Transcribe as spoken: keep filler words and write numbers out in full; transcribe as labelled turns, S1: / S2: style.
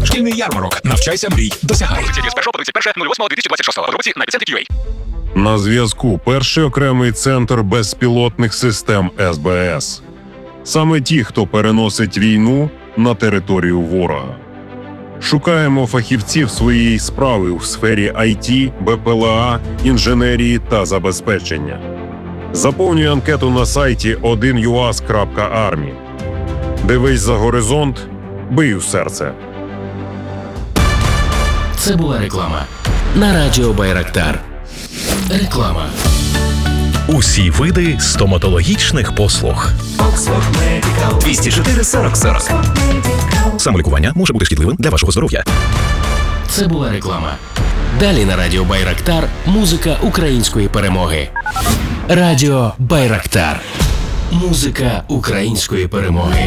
S1: Шкільний ярмарок. Навчайся, мрій, досягай.
S2: З першого по тридцять перше восьмого дві тисячі двадцять шостого. Подробиці на епіцентрі крапка ю а.
S3: На зв'язку перший окремий центр безпілотних систем ес бе ес. Саме ті, хто переносить війну на територію ворога. Шукаємо фахівців своєї справи у сфері ай ті, бе пе ел а, інженерії та забезпечення. Заповнюй анкету на сайті один ю ас крапка армі. Дивись за горизонт, бий у серце.
S4: Це була реклама на радіо Байрактар. Реклама.
S5: Усі види стоматологічних послуг.
S1: двісті чотири сорок сорок.
S5: Самолікування може бути шкідливим для вашого здоров'я.
S4: Це була реклама. Далі на радіо Байрактар музика української перемоги. Радіо Байрактар. Музика української перемоги.